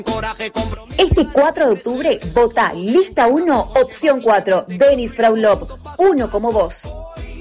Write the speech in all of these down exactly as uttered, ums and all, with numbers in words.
Este cuatro de octubre, vota Lista uno, opción cuatro, Denis Fraulov, uno como vos.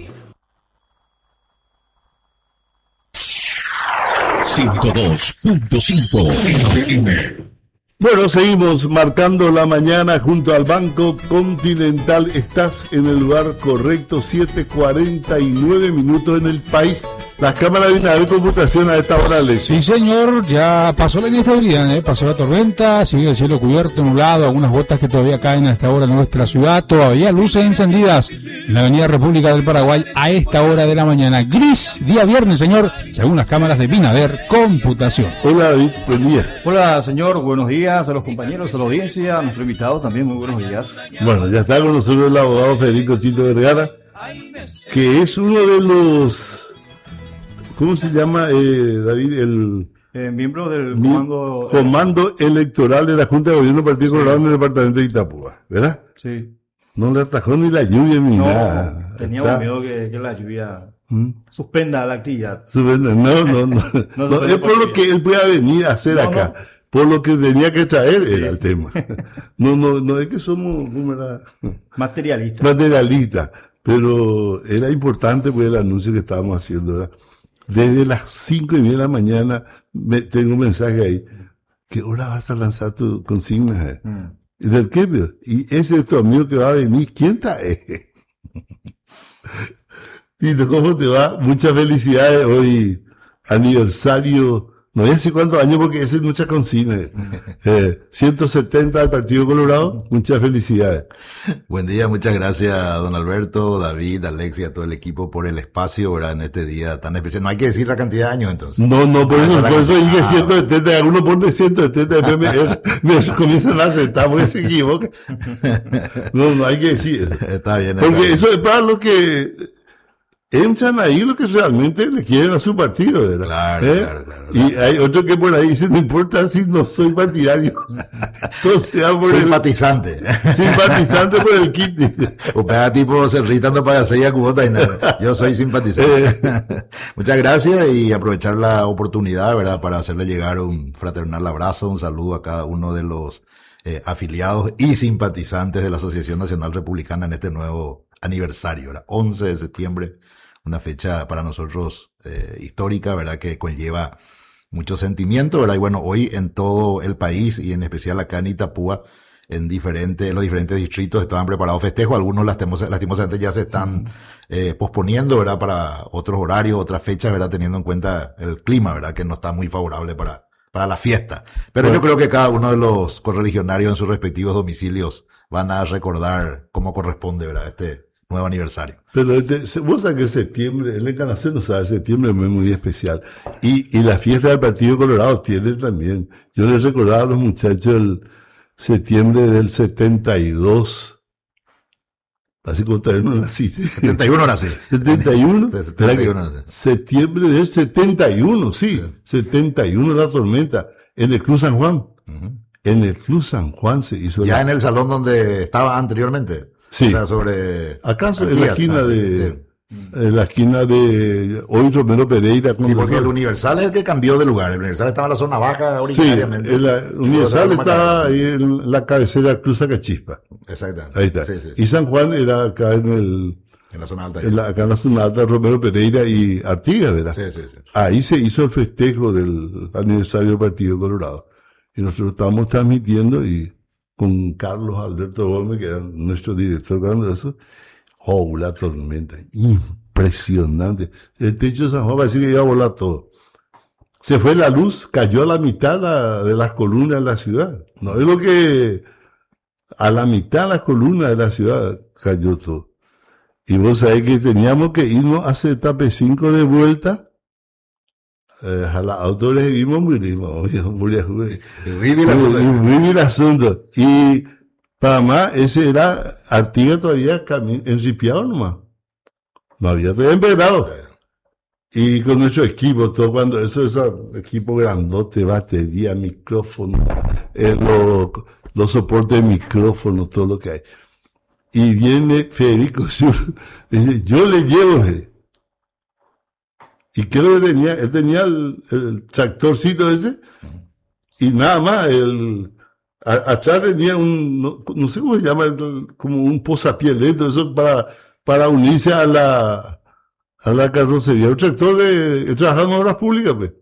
ciento dos punto cinco F M. Bueno, seguimos marcando la mañana junto al Banco Continental. Estás en el lugar correcto, siete cuarenta y nueve minutos en el país. Las cámaras de de computación a esta hora, Alex. Sí, señor, ya pasó la inestabilidad, ¿eh? Pasó la tormenta, sigue el cielo cubierto, nublado, algunas gotas que todavía caen a esta hora en nuestra ciudad, todavía luces encendidas en la avenida República del Paraguay a esta hora de la mañana. Gris, día viernes, señor, según las cámaras de Binader Computación. Hola, David, buen día. Hola, señor, buenos días a los compañeros, a la audiencia, a nuestro invitado también, muy buenos días. Bueno, ya está con nosotros el abogado Federico Chito Vergara, que es uno de los... ¿Cómo se llama, eh, David? El eh, miembro del comando... comando electoral de la Junta de Gobierno del Partido Colorado en el departamento de Itapúa, ¿verdad? Sí. No le atajó ni la lluvia ni no, nada. Teníamos Está... miedo que, que la lluvia ¿Mm? suspenda la actividad. Suspenda. No, no, no. no, no es por lo que él pueda venir a hacer no, acá. No. Por lo que tenía que traer sí. Era el tema. No, no, no es que somos, ¿cómo era? Materialistas. Materialistas. Pero era importante pues el anuncio que estábamos haciendo, ¿verdad? Desde las cinco y media de la mañana me, tengo un mensaje ahí. ¿Qué hora vas a lanzar tu consigna? Eh? Mm. ¿Del qué? Y ese es tu amigo que va a venir. ¿Quién está? Eh? Y ¿cómo te va? Muchas felicidades hoy. Aniversario. No sé si cuántos años porque esa es mucha consigna. Eh, ciento setenta del Partido Colorado. Muchas felicidades. Buen día, muchas gracias a don Alberto, David, Alexia, a todo el equipo por el espacio, ¿verdad? En este día tan especial. No hay que decir la cantidad de años entonces. No, no, por eso, por eso dije ciento setenta. Algunos ponen ciento setenta, después me, me comienzan a aceptar porque se equivoca. No, no hay que decir. Está bien. Está porque bien. Eso es para lo que entran ahí lo que realmente le quieren a su partido, ¿verdad? Claro, ¿Eh? claro, claro, claro. Y hay otro que por ahí dice, no importa si no soy partidario. Entonces, por simpatizante. El, simpatizante por el kit. O pega tipo se ritando para hacer ya cubota y nada. Yo soy simpatizante. Eh. Muchas gracias y aprovechar la oportunidad, ¿verdad? Para hacerle llegar un fraternal abrazo, un saludo a cada uno de los eh, afiliados y simpatizantes de la Asociación Nacional Republicana en este nuevo aniversario, ¿verdad? once de septiembre. Una fecha para nosotros eh, histórica, ¿verdad? Que conlleva mucho sentimiento, ¿verdad? Y bueno, hoy en todo el país y en especial acá en Itapúa, en diferentes, en los diferentes distritos estaban preparados festejos. Algunos lastimosamente ya se están eh, posponiendo, ¿verdad? Para otros horarios, otras fechas, ¿verdad? Teniendo en cuenta el clima, ¿verdad? Que no está muy favorable para, para la fiesta. Pero bueno, yo creo que cada uno de los correligionarios en sus respectivos domicilios van a recordar cómo corresponde, ¿verdad? Este nuevo aniversario. Pero este, vos sabés que septiembre, el Encarnación no sabe, septiembre es muy, muy especial. Y, y la fiesta del Partido Colorado tiene también. Yo les recordaba a los muchachos el septiembre del setenta y dos. Así como todavía no nací. setenta y uno nací. setenta y uno. setenta y uno nací. Septiembre del setenta y uno, sí. sí. setenta y uno la tormenta. En el Club San Juan. Uh-huh. En el Club San Juan se hizo. Ya la... en el salón donde estaba anteriormente. Sí. O sea, sobre... ¿Acaso en la esquina de... En la esquina de hoy Romero Pereira? Sí, porque el Universal es el que cambió de lugar. El Universal estaba en la zona baja originariamente. Sí, el Universal está ahí en la cabecera del Cruz Sacachispa. Exactamente. Ahí está. Sí, sí, sí. Y San Juan era acá en el... En la zona alta. En la, acá en la zona alta, Romero Pereira y Artigas, ¿verdad? Sí, sí, sí. Ahí se hizo el festejo del aniversario del Partido Colorado. Y nosotros estábamos transmitiendo y... con Carlos Alberto Gómez, que era nuestro director cuando eso, oh, la tormenta, impresionante. El techo de San Juan parecía que iba a volar todo. Se fue la luz, cayó a la mitad la, de las columnas de la ciudad. No es lo que, a la mitad de las columnas de la ciudad cayó todo. Y vos sabés que teníamos que irnos a hacer tape cinco de vuelta. Eh, a la autores vimos morimos, morimos, muy el asunto. Y para más, ese era Artigas todavía enripiado nomás. No había todavía empedrado. Y con nuestro equipo, todo cuando eso es equipo grandote, batería, micrófono, eh, los lo soportes de micrófono, todo lo que hay. Y viene Federico, yo, yo le llevo, eh. Y creo que tenía, él tenía el, el tractorcito ese, y nada más, el, a, atrás tenía un, no, no sé cómo se llama, el, como un posapié lento, eso para, para unirse a la, a la carrocería. Un tractor de, que trabajaba en obras públicas, pues.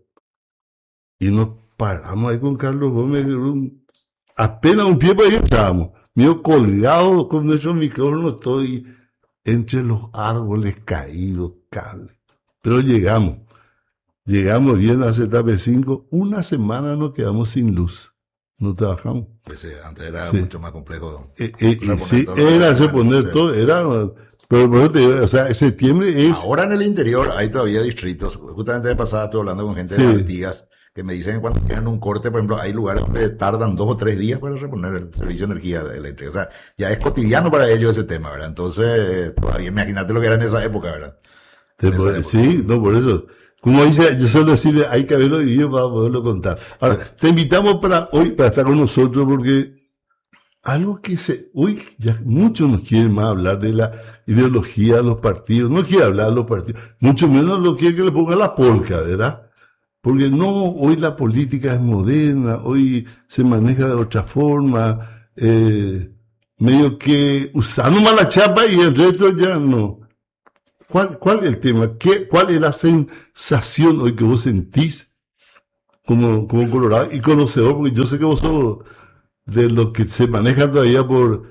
Y nos paramos ahí con Carlos Gómez, un, apenas un pie para ahí estábamos, medio colgado con nuestros micrófonos, estoy entre los árboles caídos, cables. Pero llegamos, llegamos bien a Z P cinco, una semana nos quedamos sin luz, no trabajamos. Pues sí, antes era sí. mucho más complejo. Eh, eh, sí, era reponer todo, era... Pero por te digo, o sea, septiembre es... Ahora en el interior hay todavía distritos, justamente de pasada estuve hablando con gente sí. de Artigas, que me dicen que cuando tienen un corte, por ejemplo, hay lugares donde tardan dos o tres días para reponer el servicio de energía eléctrica. O sea, ya es cotidiano para ellos ese tema, ¿verdad? Entonces, todavía imagínate lo que era en esa época, ¿verdad? En esa época. Sí, no, por eso. Como dice, yo suelo decirle, hay que haberlo vivido para poderlo contar. Ahora, te invitamos para hoy, para estar con nosotros, porque algo que se, hoy ya muchos nos quieren más hablar de la ideología de los partidos, no quiere hablar de los partidos, mucho menos lo quiere que le ponga la polca, ¿verdad? Porque no, hoy la política es moderna, hoy se maneja de otra forma, eh, medio que usando más la chapa y el resto ya no. ¿Cuál, cuál es el tema? ¿Qué, ¿Cuál es la sensación hoy que vos sentís como, como colorado y conocedor? Porque yo sé que vos sos de los que se manejan todavía por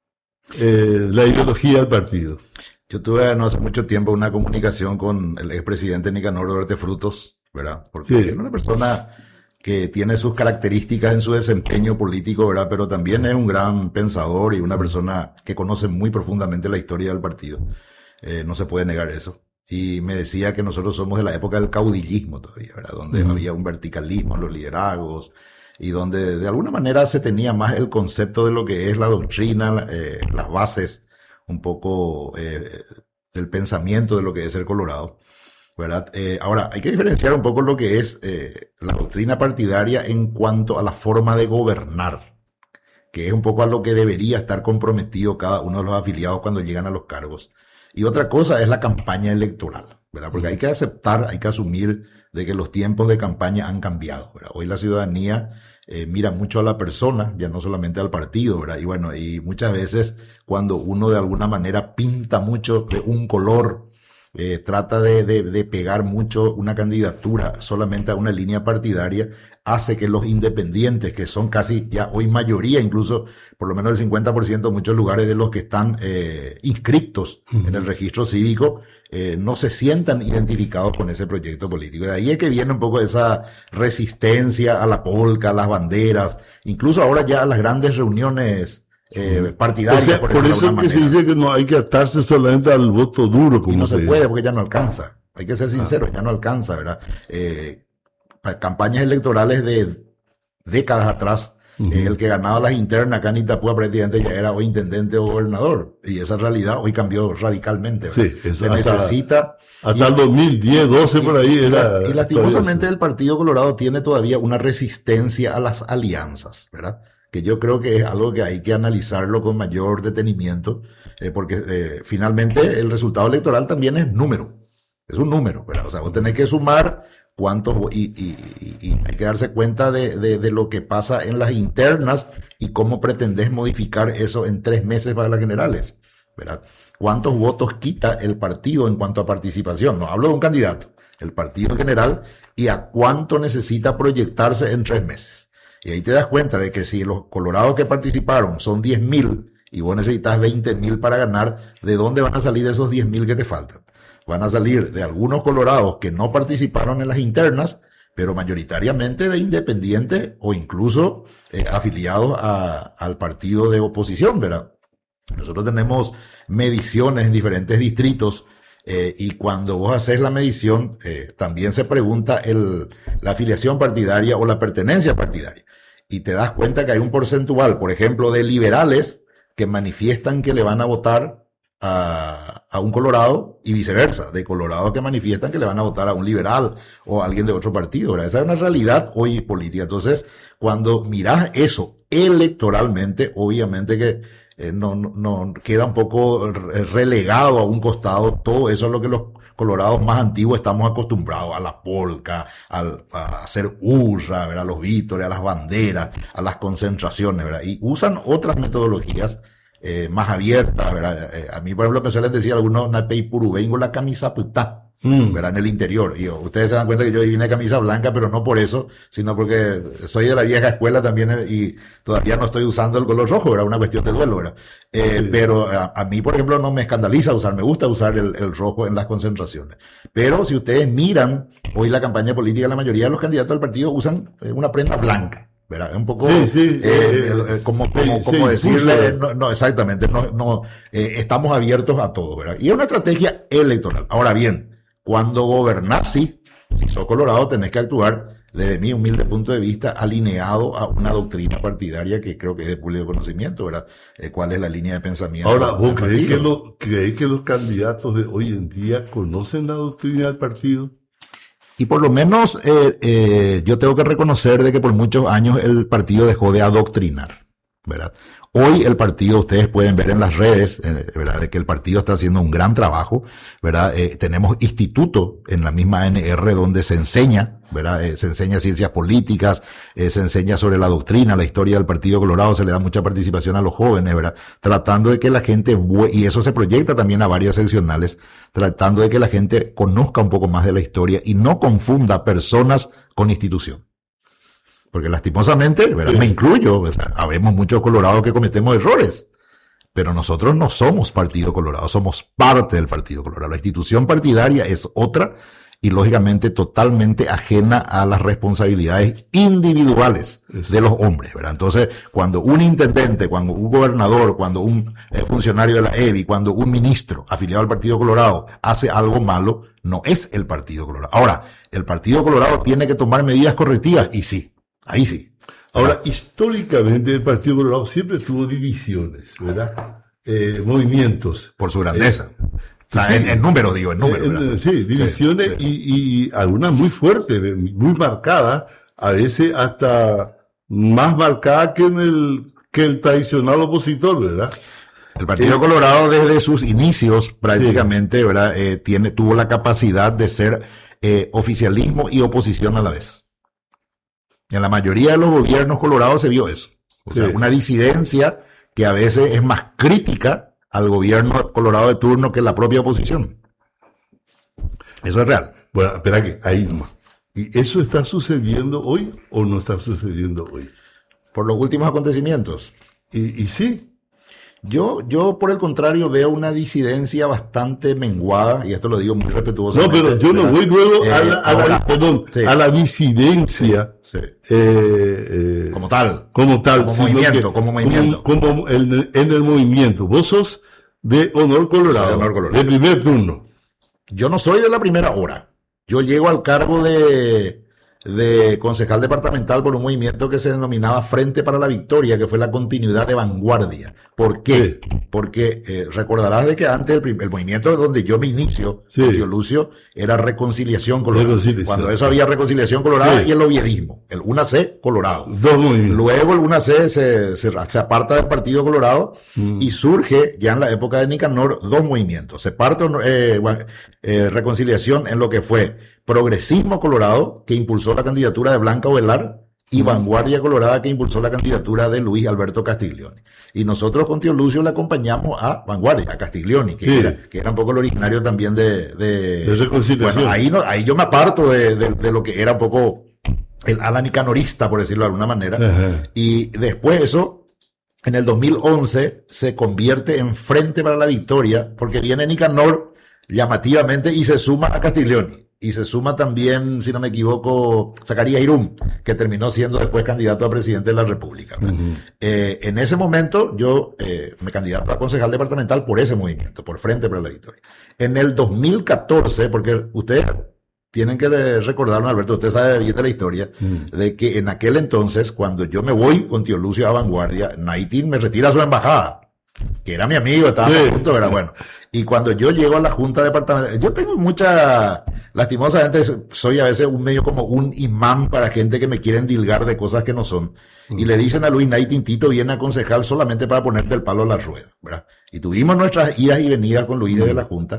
eh, la ideología del partido. Yo tuve no hace mucho tiempo una comunicación con el expresidente Nicanor Duarte Frutos, ¿verdad? Porque sí. es una persona que tiene sus características en su desempeño político, ¿verdad? Pero también es un gran pensador y una persona que conoce muy profundamente la historia del partido. Eh, no se puede negar eso. Y me decía que nosotros somos de la época del caudillismo todavía, ¿verdad? Donde uh-huh. había un verticalismo en los liderazgos y donde de alguna manera se tenía más el concepto de lo que es la doctrina, eh, las bases un poco eh, del pensamiento de lo que es el Colorado, ¿verdad? Eh, ahora, hay que diferenciar un poco lo que es eh, la doctrina partidaria en cuanto a la forma de gobernar, que es un poco a lo que debería estar comprometido cada uno de los afiliados cuando llegan a los cargos. Y otra cosa es la campaña electoral, ¿verdad? Porque hay que aceptar, hay que asumir de que los tiempos de campaña han cambiado, ¿verdad? Hoy la ciudadanía eh, mira mucho a la persona, ya no solamente al partido, ¿verdad? Y bueno, y muchas veces cuando uno de alguna manera pinta mucho de un color, eh, trata de, de, de pegar mucho una candidatura solamente a una línea partidaria, hace que los independientes, que son casi ya hoy mayoría, incluso por lo menos el cincuenta por ciento de muchos lugares de los que están eh, inscritos uh-huh. en el registro cívico, eh, no se sientan identificados con ese proyecto político. De ahí es que viene un poco esa resistencia a la polca, a las banderas, incluso ahora ya a las grandes reuniones eh, partidarias. O sea, por, por eso es que se dice que no hay que atarse solamente al voto duro. Como y no se, se puede porque ya no alcanza. Hay que ser sinceros, ah. ya no alcanza, ¿verdad? Eh, campañas electorales de décadas atrás, uh-huh. eh, el que ganaba las internas acá en Itapúa prácticamente ya era o intendente o gobernador, y esa realidad hoy cambió radicalmente, ¿verdad? Sí, se hasta, necesita hasta el dos mil diez, doce por ahí y, era, y lastimosamente el Partido Colorado tiene todavía una resistencia a las alianzas, ¿verdad? Que yo creo que es algo que hay que analizarlo con mayor detenimiento, eh, porque eh, finalmente el resultado electoral también es número, es un número, ¿verdad? O sea, vos tenés que sumar cuántos, y, y, y, y hay que darse cuenta de, de, de lo que pasa en las internas y cómo pretendés modificar eso en tres meses para las generales, ¿verdad? ¿Cuántos votos quita el partido en cuanto a participación? No hablo de un candidato, el partido en general, y a cuánto necesita proyectarse en tres meses. Y ahí te das cuenta de que si los colorados que participaron son diez mil y vos necesitas veinte mil para ganar, ¿de dónde van a salir esos diez mil que te faltan? Van a salir de algunos colorados que no participaron en las internas, pero mayoritariamente de independientes o incluso eh, afiliados a, al partido de oposición, ¿verdad? Nosotros tenemos mediciones en diferentes distritos eh, y cuando vos haces la medición eh, también se pregunta el, la afiliación partidaria o la pertenencia partidaria. Y te das cuenta que hay un porcentual, por ejemplo, de liberales que manifiestan que le van a votar A, a un colorado y viceversa, de colorados que manifiestan que le van a votar a un liberal o a alguien de otro partido, ¿verdad? Esa es una realidad hoy política. Entonces, cuando mirás eso electoralmente, obviamente que eh, no, no, no queda un poco relegado a un costado todo eso es lo que los colorados más antiguos estamos acostumbrados a la polca, al, a hacer hurra, ¿verdad? A los vítores, a las banderas, a las concentraciones, ¿verdad? Y usan otras metodologías eh, más abiertas, ¿verdad? Eh, a mí, por ejemplo, me suelen decir algunos, napei puru, vengo la camisa putá. Mm. ¿Verdad? En el interior. Y ustedes se dan cuenta que yo vine de camisa blanca, pero no por eso, sino porque soy de la vieja escuela también y todavía no estoy usando el color rojo, ¿verdad? Una cuestión de duelo, ¿verdad? Eh, sí. Pero a, a mí, por ejemplo, no me escandaliza usar, me gusta usar el, el rojo en las concentraciones. Pero si ustedes miran hoy la campaña política, la mayoría de los candidatos del partido usan una prenda blanca. ¿Verdad? Es un poco sí, sí, eh, eh, eh, como, sí, como, sí, como sí, decirle, no, no, exactamente, no, no, eh, estamos abiertos a todo, ¿verdad? Y es una estrategia electoral. Ahora bien, cuando gobernás, sí, si sos colorado, tenés que actuar, desde mi humilde punto de vista, alineado a una doctrina partidaria que creo que es de público conocimiento, ¿verdad? Eh, ¿Cuál es la línea de pensamiento? Ahora, ¿vos creéis que, lo, creéis que los candidatos de hoy en día conocen la doctrina del partido? Y por lo menos eh, eh, yo tengo que reconocer de que por muchos años el partido dejó de adoctrinar, ¿verdad? Hoy el partido, ustedes pueden ver en las redes, ¿verdad?, de que el partido está haciendo un gran trabajo, ¿verdad? Eh, tenemos instituto en la misma A N R donde se enseña, ¿verdad? Eh, se enseña ciencias políticas, eh, se enseña sobre la doctrina, la historia del Partido Colorado, se le da mucha participación a los jóvenes, ¿verdad? Tratando de que la gente, y eso se proyecta también a varios seccionales, tratando de que la gente conozca un poco más de la historia y no confunda personas con institución. Porque lastimosamente, ¿verdad? Sí. Me incluyo, o sea, habemos muchos colorados que cometemos errores, pero nosotros no somos Partido Colorado, somos parte del Partido Colorado. La institución partidaria es otra y lógicamente totalmente ajena a las responsabilidades individuales Exacto. de los hombres, ¿verdad? Entonces, cuando un intendente, cuando un gobernador, cuando un eh, funcionario de la E B I, cuando un ministro afiliado al Partido Colorado hace algo malo, no es el Partido Colorado. Ahora, el Partido Colorado tiene que tomar medidas correctivas y sí. Ahí sí. Ahora, históricamente el Partido Colorado siempre tuvo divisiones, ¿verdad? Eh, movimientos. Por su grandeza. Eh, o sea, sí, en, en número, digo, en número. Eh, sí, divisiones sí, sí. Y, y algunas muy fuertes, muy marcadas, a veces hasta más marcadas que en el, que el tradicional opositor, ¿verdad? El Partido eh, Colorado desde sus inicios prácticamente, sí. ¿verdad? Eh, tiene, tuvo la capacidad de ser eh, oficialismo y oposición a la vez. En la mayoría de los gobiernos colorados se vio eso. O sea, sí. una disidencia que a veces es más crítica al gobierno colorado de turno que la propia oposición. Eso es real. Bueno, espera que ahí nomás. ¿Y eso está sucediendo hoy o no está sucediendo hoy? Por los últimos acontecimientos. Y, y sí. Yo, yo, por el contrario, veo una disidencia bastante menguada, y esto lo digo muy respetuosamente. No, pero yo no voy luego eh, a, la, a, ahora, la, perdón, sí. a la disidencia. Sí. Eh, eh, como tal. Como tal. Como movimiento, que, como movimiento. Como, como el, en el movimiento. Vos sos de Honor Colorado. De Honor Colorado. De primer turno. Yo no soy de la primera hora. Yo llego al cargo de, de concejal departamental por un movimiento que se denominaba Frente para la Victoria, que fue la continuidad de Vanguardia. ¿Por qué? Sí. Porque eh, recordarás de que antes el, el movimiento donde yo me inicio, sí. con tío Lucio, era Reconciliación Colorada. Reconciliación. Cuando eso había Reconciliación Colorada, sí. y el oviedismo, el U N A C Colorado. Dos movimientos. Luego el U N A C se, se, se aparta del Partido Colorado mm. y surge ya en la época de Nicanor dos movimientos. Se parte eh, eh, Reconciliación en lo que fue Progresismo Colorado, que impulsó la candidatura de Blanca Ovelar, y Vanguardia Colorada, que impulsó la candidatura de Luis Alberto Castiglioni. Y nosotros con tío Lucio le acompañamos a Vanguardia, a Castiglioni, que, sí. era, que era un poco el originario también de... de, de reconciliación. Bueno, ahí, no, ahí yo me aparto de, de, de lo que era un poco el ala nicanorista, por decirlo de alguna manera. Ajá. Y después eso, en el dos mil once, se convierte en Frente para la Victoria, porque viene Nicanor llamativamente y se suma a Castiglioni. Y se suma también, si no me equivoco, Zacarías Irún, que terminó siendo después candidato a presidente de la República. Uh-huh. Eh, en ese momento yo eh, me candidato a concejal departamental por ese movimiento, por Frente para la Victoria. En el dos mil catorce, porque ustedes tienen que recordar, Alberto, usted sabe bien de la historia, uh-huh. de que en aquel entonces, cuando yo me voy con tío Lucio a Vanguardia, Naitín me retira su embajada, que era mi amigo, estábamos sí. juntos, era bueno. Y cuando yo llego a la Junta Departamental, yo tengo mucha, lastimosamente, soy a veces un medio como un imán para gente que me quiere endilgar de cosas que no son. Y le dicen a Luis Naitín, Tito viene a concejal solamente para ponerte el palo a la rueda, ¿verdad? Y tuvimos nuestras idas y venidas con Luis desde la Junta,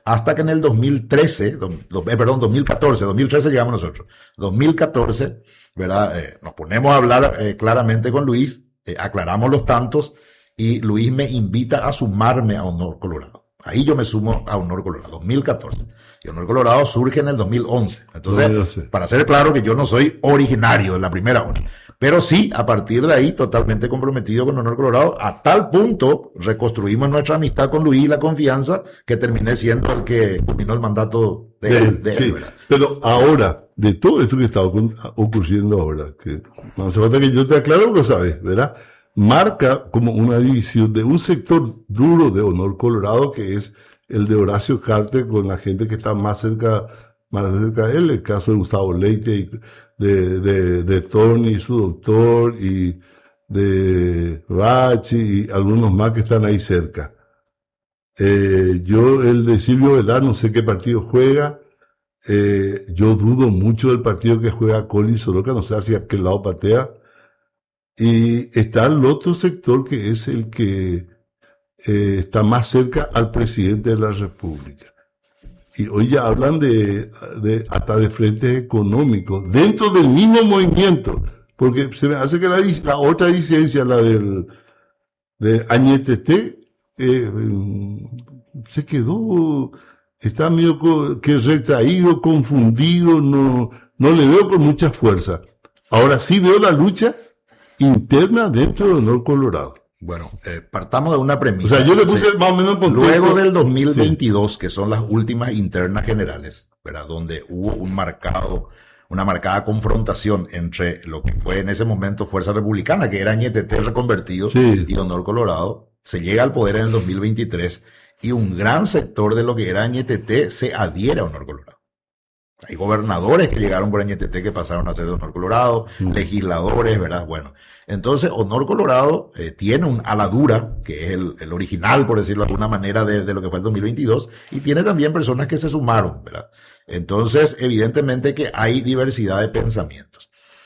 hasta que en el dos mil trece, do, do, eh, perdón, dos mil catorce, dos mil trece llegamos nosotros, dos mil catorce, ¿verdad? Eh, nos ponemos a hablar eh, claramente con Luis, eh, aclaramos los tantos y Luis me invita a sumarme a Honor Colorado. Ahí yo me sumo a Honor Colorado, dos mil catorce. Y Honor Colorado surge en el dos mil once. Entonces, no, no para ser claro que yo no soy originario de la primera hora, pero sí, a partir de ahí, totalmente comprometido con Honor Colorado, a tal punto reconstruimos nuestra amistad con Luis y la confianza que terminé siendo el que culminó el mandato de, sí, él. De sí. él, ¿verdad? Pero ahora, de todo esto que está ocurriendo ahora, que no hace falta que yo te aclare porque sabes, ¿verdad? Marca como una división de un sector duro de Honor Colorado, que es el de Horacio Carter, con la gente que está más cerca, más cerca de él, el caso de Gustavo Leite, y de, de, de Tony, su doctor, y de Bachi, y algunos más que están ahí cerca. Eh, yo, el de Silvio Velar, no sé qué partido juega, eh, yo dudo mucho del partido que juega Colin Soroka, no sé hacia qué lado patea. Y está el otro sector que es el que eh, está más cerca al presidente de la República. Y hoy ya hablan de, de hasta de frentes económicos dentro del mismo movimiento, porque se me hace que la, la otra disidencia, la del de Añetete, eh, se quedó, está medio que retraído, confundido, no, no le veo con mucha fuerza. Ahora sí veo la lucha interna dentro de Honor Colorado. Bueno, eh, partamos de una premisa. O sea, yo le puse sí. más o menos en contexto. Luego del dos mil veintidós, sí. que son las últimas internas generales, ¿verdad? Donde hubo un marcado, una marcada confrontación entre lo que fue en ese momento Fuerza Republicana, que era Ñetete reconvertido, sí. y Honor Colorado, se llega al poder en el dos mil veintitrés y un gran sector de lo que era Ñetete se adhiere a Honor Colorado. Hay gobernadores que llegaron por Ñetete que pasaron a ser de Honor Colorado, mm. legisladores, ¿verdad? Bueno, entonces Honor Colorado eh, tiene un ala dura, que es el, el original, por decirlo de alguna manera, de, de lo que fue el dos mil veintidós, y tiene también personas que se sumaron, ¿verdad? Entonces, evidentemente que hay diversidad de pensamientos.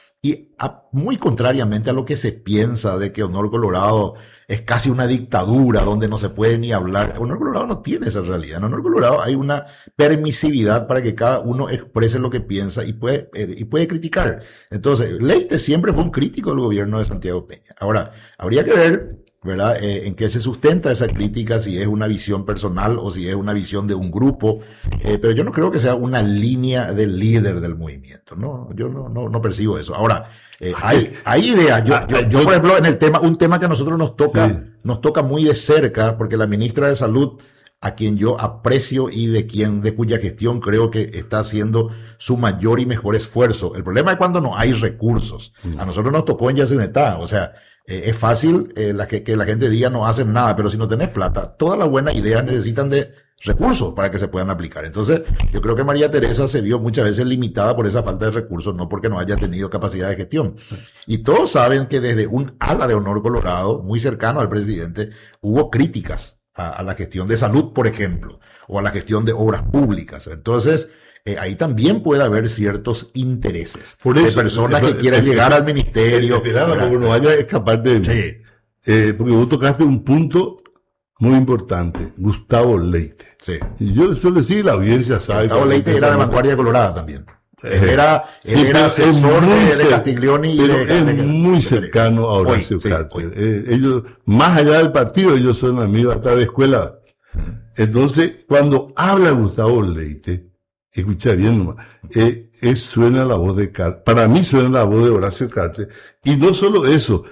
Y a, muy contrariamente a lo que se piensa de que Honor Colorado es casi una dictadura donde no se puede ni hablar. Honor Colorado no tiene esa realidad. En Honor Colorado hay una permisividad para que cada uno exprese lo que piensa y puede, eh, y puede criticar. Entonces, Leite siempre fue un crítico del gobierno de Santiago Peña. Ahora, habría que ver, ¿verdad?, eh, en qué se sustenta esa crítica, si es una visión personal o si es una visión de un grupo, eh, pero yo no creo que sea una línea del líder del movimiento, no, yo no, no, no percibo eso. Ahora, eh, hay, hay ideas, yo, yo, yo, por ejemplo, en el tema, un tema que a nosotros nos toca, sí. nos toca muy de cerca, porque la ministra de Salud, a quien yo aprecio y de quien, de cuya gestión creo que está haciendo su mayor y mejor esfuerzo. El problema es cuando no hay recursos. A nosotros nos tocó en Yacyretá, o sea, Eh, es fácil eh, la que, que la gente diga no hacen nada, pero si no tenés plata, todas las buenas ideas necesitan de recursos para que se puedan aplicar. Entonces, yo creo que María Teresa se vio muchas veces limitada por esa falta de recursos, no porque no haya tenido capacidad de gestión. Y todos saben que desde un ala de Honor Colorado, muy cercano al presidente, hubo críticas a, a la gestión de salud, por ejemplo, o a la gestión de obras públicas. Entonces, Eh, ahí también puede haber ciertos intereses por eso, de personas eso, que quieran eso, llegar al ministerio. Esperaba, porque no vaya a escapar de mí. Sí. Eh, porque vos tocaste un punto muy importante, Gustavo Leite. Sí. Y yo, yo le decía, la audiencia sabe. Gustavo Leite era de Vanguardia Colorada también. Él era, él sí, era asesor de, de Castiglioni y pero de, es de, de, muy de, cercano a Horacio sí, Carter. Eh, ellos, más allá del partido, ellos son amigos hasta de escuela. Entonces, cuando habla Gustavo Leite, escucha bien nomás, eh, es, suena la voz de Carter. Para mí suena la voz de Horacio Carter. Y no solo eso,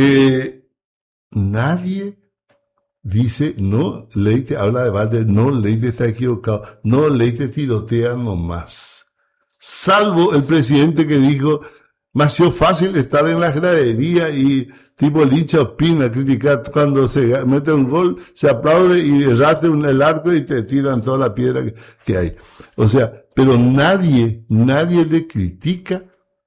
que nadie dice, no, Leite habla de Valde, no, Leite está equivocado, no, Leite tirotea nomás. Salvo el presidente que dijo, me ha sido fácil estar en la gradería y tipo lincha opina, criticar, cuando se mete un gol, se aplaude y errate un, el arco y te tiran toda la piedra que, que hay. O sea, pero nadie, nadie le critica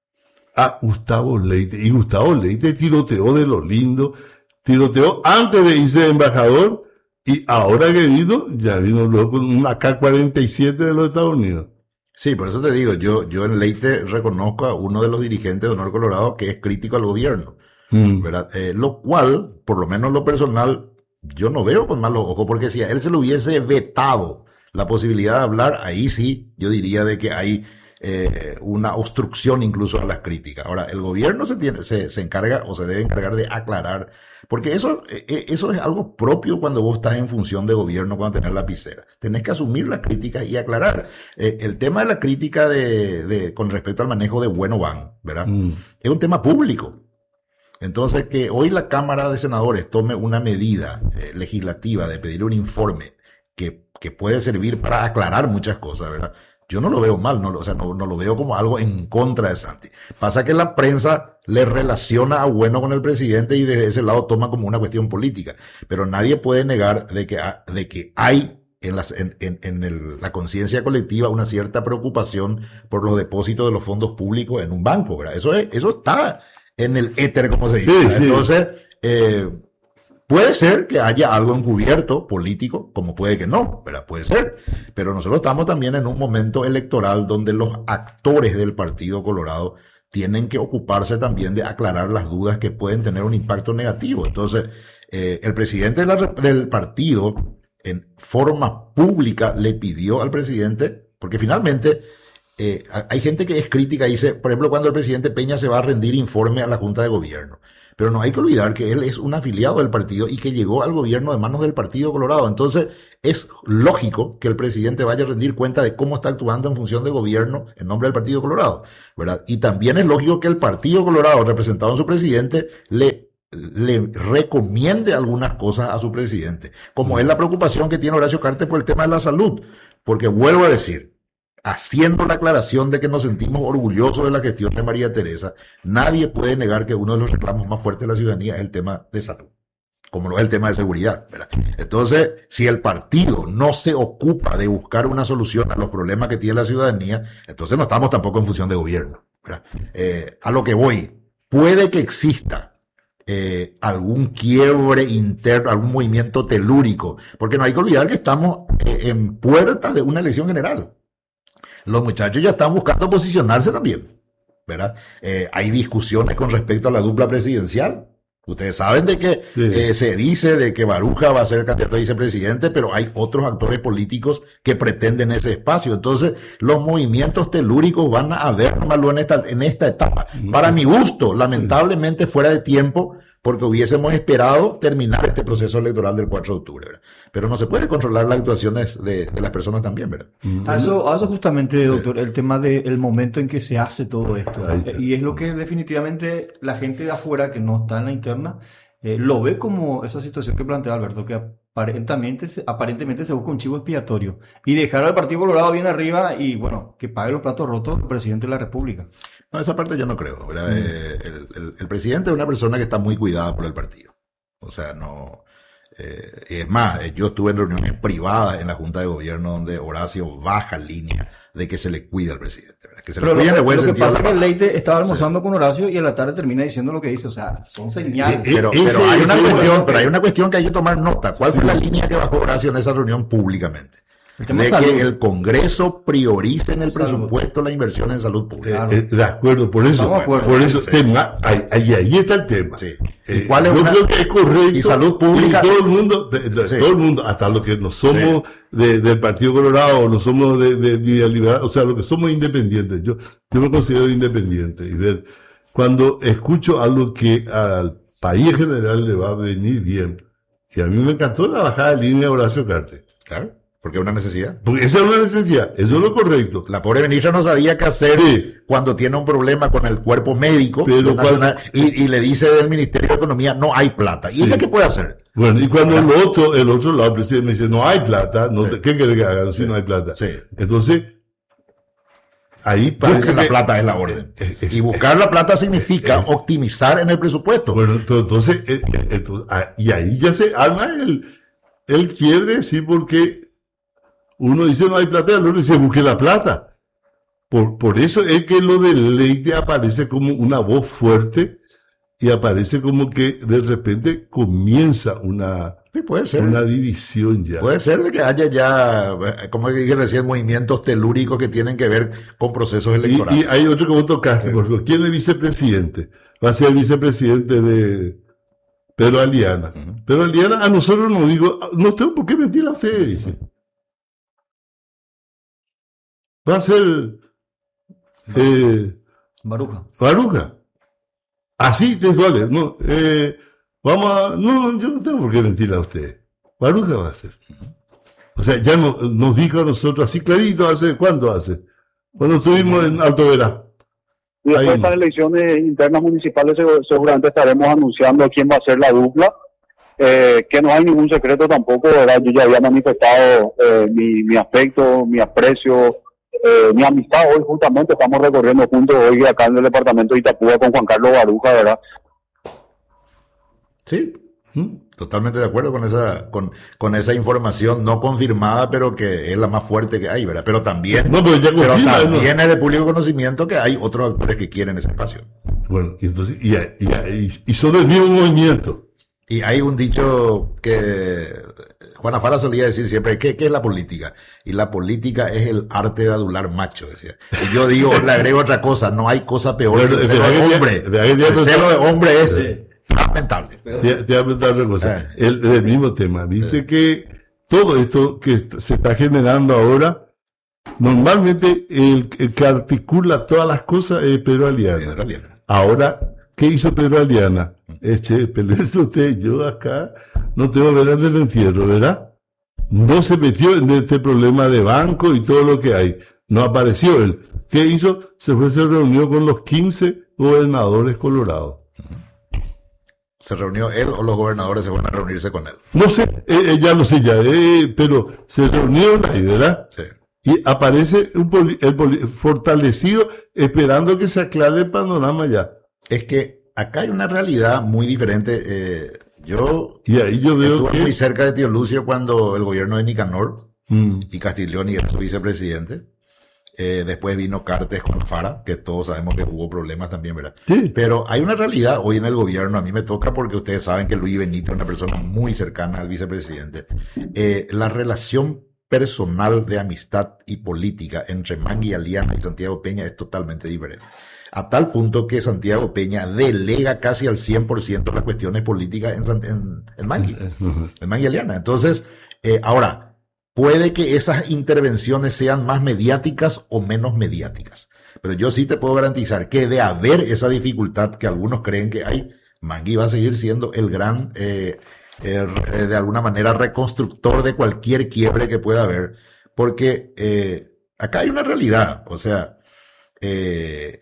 a Gustavo Leite. Y Gustavo Leite tiroteó de lo lindo, tiroteó antes de irse de embajador y ahora que vino, ya vino luego con una A K cuarenta y siete de los Estados Unidos. Sí, por eso te digo, yo, yo en Leite reconozco a uno de los dirigentes de Honor Colorado que es crítico al gobierno. Mm. ¿Verdad? Eh, lo cual, por lo menos lo personal, yo no veo con malos ojos, porque si a él se lo hubiese vetado la posibilidad de hablar, ahí sí, yo diría de que hay eh, una obstrucción incluso a las críticas. Ahora, el gobierno se tiene, se, se encarga o se debe encargar de aclarar, porque eso, eh, eso es algo propio cuando vos estás en función de gobierno, cuando tenés lapicera. Tenés que asumir las críticas y aclarar. Eh, el tema de la crítica de, de, con respecto al manejo de Bueno Van, ¿verdad? Mm. Es un tema público. Entonces, que hoy la Cámara de Senadores tome una medida eh, legislativa de pedir un informe que, que puede servir para aclarar muchas cosas, ¿verdad? Yo no lo veo mal, no, o sea, no, no lo veo como algo en contra de Santi. Pasa que la prensa le relaciona a Bueno con el presidente y desde ese lado toma como una cuestión política. Pero nadie puede negar de que, de que hay en, las, en, en, en el, la conciencia colectiva una cierta preocupación por los depósitos de los fondos públicos en un banco, ¿verdad? Eso es, eso está en el éter, como se dice. Sí, sí. Entonces, eh, puede ser que haya algo encubierto político, como puede que no, ¿verdad? Puede ser. Pero nosotros estamos también en un momento electoral donde los actores del Partido Colorado tienen que ocuparse también de aclarar las dudas que pueden tener un impacto negativo. Entonces, eh, el presidente de la, del partido, en forma pública, le pidió al presidente, porque finalmente eh, hay gente que es crítica y dice, por ejemplo, cuando el presidente Peña se va a rendir informe a la Junta de Gobierno. Pero no hay que olvidar que él es un afiliado del partido y que llegó al gobierno de manos del Partido Colorado. Entonces, es lógico que el presidente vaya a rendir cuenta de cómo está actuando en función de gobierno en nombre del Partido Colorado, ¿verdad? Y también es lógico que el Partido Colorado, representado en su presidente, le, le recomiende algunas cosas a su presidente. Como es la preocupación que tiene Horacio Cartes por el tema de la salud. Porque vuelvo a decir, haciendo la aclaración de que nos sentimos orgullosos de la gestión de María Teresa, nadie puede negar que uno de los reclamos más fuertes de la ciudadanía es el tema de salud, como lo es el tema de seguridad, ¿verdad? Entonces, si el partido no se ocupa de buscar una solución a los problemas que tiene la ciudadanía, entonces no estamos tampoco en función de gobierno, ¿verdad? Eh, a lo que voy, puede que exista eh, algún quiebre interno, algún movimiento telúrico, porque no hay que olvidar que estamos eh, en puertas de una elección general. Los muchachos ya están buscando posicionarse también, ¿verdad? Eh, hay discusiones con respecto a la dupla presidencial. Ustedes saben de que sí. eh, se dice de que Baruja va a ser el candidato a vicepresidente, pero hay otros actores políticos que pretenden ese espacio. Entonces, los movimientos telúricos van a haber en esta, en esta etapa. Para mi gusto, lamentablemente fuera de tiempo, porque hubiésemos esperado terminar este proceso electoral del cuatro de octubre, ¿verdad? Pero no se puede controlar las actuaciones de, de las personas también, ¿verdad? A eso, a eso justamente, doctor, sí. El tema del momento en que se hace todo esto. Y es lo que definitivamente la gente de afuera que no está en la interna eh, lo ve como esa situación que plantea Alberto, que aparentemente, aparentemente se busca un chivo expiatorio y dejar al Partido Colorado bien arriba y, bueno, que pague los platos rotos el presidente de la República. No, esa parte yo no creo, ¿verdad? Mm. Eh, el, el, el presidente es una persona que está muy cuidada por el partido. O sea, no... Eh, es más, yo estuve en reuniones privadas en la Junta de Gobierno donde Horacio baja línea de que se le cuida al presidente, ¿verdad? Que se Pero le cuida en el buen sentido. Lo que pasa es que el Leite estaba almorzando sí. con Horacio y en la tarde termina diciendo lo que dice, o sea, son señales. Pero, pero, ese, hay, una cuestión, pero hay una cuestión que hay que tomar nota. ¿Cuál sí. fue la línea que bajó Horacio en esa reunión públicamente? De que el Congreso priorice en el salud. presupuesto la inversión en salud pública. Claro. Eh, de acuerdo, por eso, bueno, por eso, sí. tema, ahí, ahí, ahí está el tema. Sí. ¿Y cuál es yo una, creo que es correcto. Y salud pública. Y todo el mundo, de, de, sí. todo el mundo, hasta los que no somos sí. de, del Partido Colorado, o no somos de, de, de liberal, o sea, los que somos independientes. Yo, yo me considero independiente. Y ver, cuando escucho algo que al país en general le va a venir bien, y a mí me encantó la bajada de línea de Horacio Cartes. Claro. Porque es una necesidad. Porque esa es una necesidad, eso es lo correcto. La pobre ministra no sabía qué hacer sí. cuando tiene un problema con el cuerpo médico Pero nacional, cuando, y, y le dice del Ministerio de Economía, no hay plata. ¿Y sí. ella qué puede hacer? Bueno, y cuando el otro, el otro lado, el presidente me dice, no hay plata, no, sí. ¿qué quiere que hagan si sí. no hay plata? Sí. Entonces, ahí parece Buscar que la plata es la orden. Es, es, y buscar la plata significa es, optimizar en el presupuesto. Bueno, pero entonces, eh, entonces ah, y ahí ya se arma el, el quiebre, sí, porque uno dice no hay plata, el otro dice busque la plata. Por, por eso es que lo de Leite aparece como una voz fuerte y aparece como que de repente comienza una, sí, puede ser. una división ya. Puede ser de que haya ya, como dije recién, movimientos telúricos que tienen que ver con procesos electorales. Y, y hay otro que vos tocaste, sí. por ejemplo, ¿quién es el vicepresidente? Va a ser el vicepresidente de Pedro Aliana. Uh-huh. Pedro Aliana a nosotros nos digo, no tengo por qué mentir la fe, dice. va a ser eh, Baruja. Baruja. Así textuales, no, eh, vamos a, no, yo no tengo por qué mentir a usted. Baruja va a ser. O sea, ya no, nos dijo a nosotros así clarito, ¿hace cuánto hace? Cuando estuvimos en Alto Verá. Y después de estas elecciones internas municipales seguramente estaremos anunciando quién va a ser la dupla, eh, que no hay ningún secreto tampoco, ¿verdad? Yo ya había manifestado eh, mi, mi afecto, mi aprecio, eh, mi amistad. Hoy justamente estamos recorriendo juntos hoy acá en el departamento de Itapúa con Juan Carlos Baruja, ¿verdad? Sí, totalmente de acuerdo con esa con, con esa información no confirmada, pero que es la más fuerte que hay, ¿verdad? Pero también, no, pero ya pero confirma, también ¿no? Es de público conocimiento que hay otros actores que quieren ese espacio. Bueno, y, entonces, y, y, y son del mismo movimiento. Y hay un dicho que Juana Fara solía decir siempre, ¿qué, ¿qué es la política? Y la política es el arte de adular macho, decía. Y yo digo, le agrego otra cosa, no hay cosa peor que el celo de hombre. El celo de hombre es lamentable. Te, te voy a preguntar otra cosa. El, el mismo tema. Viste que todo esto que se está generando ahora, normalmente el, el que articula todas las cosas es Pedro Aliana. Pedro Aliana. Ahora, ¿qué hizo Pedro Aliana? Este, pelece usted, yo acá no tengo veras del entierro, ¿verdad? No se metió en este problema de banco y todo lo que hay. No apareció él. ¿Qué hizo? Se fue, se reunió con los quince gobernadores colorados. ¿Se reunió él o los gobernadores se van a reunirse con él? No sé, eh, eh, ya no sé ya, eh, pero se reunieron ahí, ¿verdad? Sí. Y aparece un poli, el poli, fortalecido esperando que se aclare el panorama ya. Es que acá hay una realidad muy diferente. Eh, yo, y ahí yo veo estuve que... muy cerca de Tío Lucio cuando el gobierno de Nicanor mm. y Castiglioni era su vicepresidente. Eh, después vino Cartes con Fara, que todos sabemos que hubo problemas también, ¿verdad? Sí. Pero hay una realidad hoy en el gobierno, a mí me toca porque ustedes saben que Luis Benito es una persona muy cercana al vicepresidente. Eh, la relación personal de amistad y política entre Mangui Aliana y Santiago Peña es totalmente diferente. A tal punto que Santiago Peña delega casi al cien por ciento las cuestiones políticas en, en, en Mangui, en Mangui Aliana. Entonces, eh, ahora, puede que esas intervenciones sean más mediáticas o menos mediáticas. Pero yo sí te puedo garantizar que de haber esa dificultad que algunos creen que hay, Mangui va a seguir siendo el gran, eh, eh, de alguna manera, reconstructor de cualquier quiebre que pueda haber. Porque eh, acá hay una realidad. O sea, eh,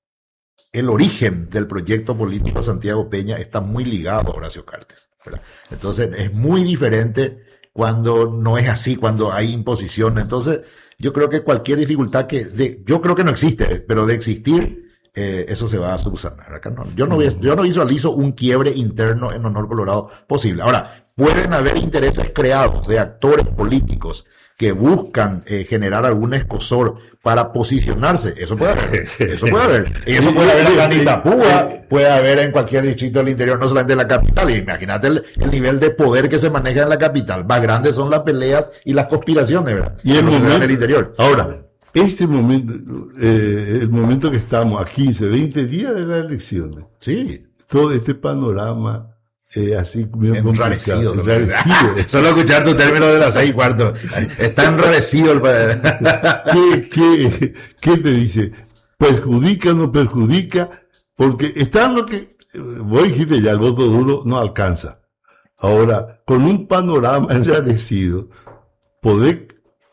el origen del proyecto político Santiago Peña está muy ligado a Horacio Cartes, ¿verdad? Entonces es muy diferente cuando no es así, cuando hay imposición. Entonces, yo creo que cualquier dificultad que, de, yo creo que no existe, pero de existir, eh, eso se va a subsanar. Acá no, yo no, yo no visualizo un quiebre interno en Honor Colorado posible. Ahora, pueden haber intereses creados de actores políticos que buscan eh, generar algún escosor para posicionarse. Eso puede haber. Eso puede haber. Y eso puede haber acá en Itapúa, puede haber en cualquier distrito del interior, no solamente en la capital. Y imagínate el, el nivel de poder que se maneja en la capital. Más grandes son las peleas y las conspiraciones, ¿verdad? Y el momento, en el interior. Ahora, este momento, eh, el momento que estamos a quince, veinte días de las elecciones. Sí. Todo este panorama. Eh, así enrarecido. enrarecido. Solo escuchar tu término de las seis y cuarto. Está enrarecido el ¿Qué, qué, ¿Qué te dice? ¿Perjudica o no perjudica? Porque está lo que vos dijiste ya, el voto duro no alcanza. Ahora, con un panorama enrarecido, ¿poder,